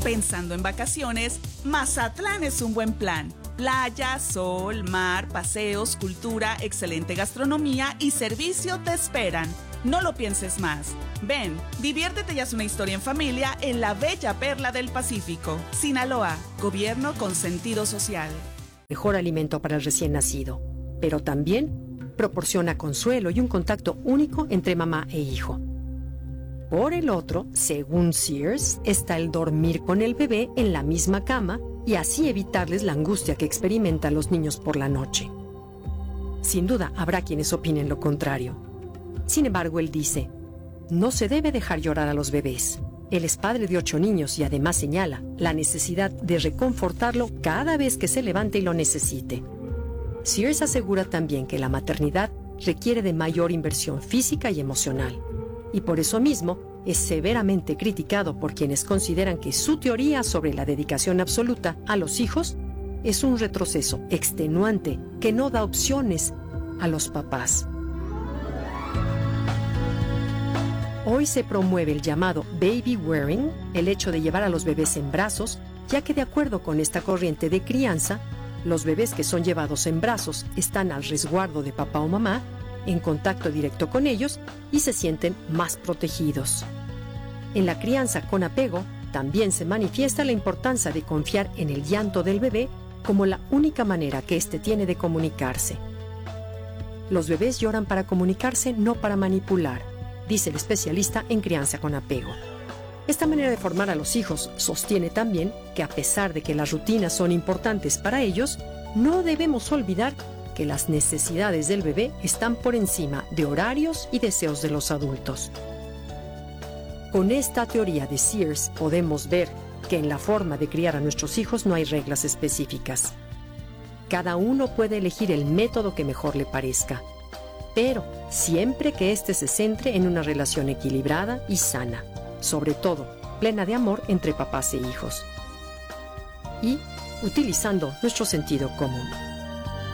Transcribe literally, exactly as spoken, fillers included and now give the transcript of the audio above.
Pensando en vacaciones, Mazatlán es un buen plan. Playa, sol, mar, paseos, cultura, excelente gastronomía y servicio te esperan. No lo pienses más. Ven, diviértete y haz una historia en familia en la bella perla del Pacífico. Sinaloa, gobierno con sentido social. Mejor alimento para el recién nacido, pero también proporciona consuelo y un contacto único entre mamá e hijo. Por el otro, según Sears, está el dormir con el bebé en la misma cama y así evitarles la angustia que experimentan los niños por la noche. Sin duda, habrá quienes opinen lo contrario. Sin embargo, él dice, no se debe dejar llorar a los bebés. Él es padre de ocho niños y además señala la necesidad de reconfortarlo cada vez que se levante y lo necesite. Sears asegura también que la maternidad requiere de mayor inversión física y emocional, y por eso mismo es severamente criticado por quienes consideran que su teoría sobre la dedicación absoluta a los hijos es un retroceso extenuante que no da opciones a los papás. Hoy se promueve el llamado baby wearing, el hecho de llevar a los bebés en brazos, ya que de acuerdo con esta corriente de crianza, los bebés que son llevados en brazos están al resguardo de papá o mamá, en contacto directo con ellos y se sienten más protegidos. En la crianza con apego, también se manifiesta la importancia de confiar en el llanto del bebé como la única manera que éste tiene de comunicarse. Los bebés lloran para comunicarse, no para manipular, dice el especialista en crianza con apego. Esta manera de formar a los hijos sostiene también que a pesar de que las rutinas son importantes para ellos, no debemos olvidar que las necesidades del bebé están por encima de horarios y deseos de los adultos. Con esta teoría de Sears podemos ver que en la forma de criar a nuestros hijos no hay reglas específicas. Cada uno puede elegir el método que mejor le parezca, pero siempre que éste se centre en una relación equilibrada y sana, sobre todo plena de amor entre papás e hijos, y utilizando nuestro sentido común.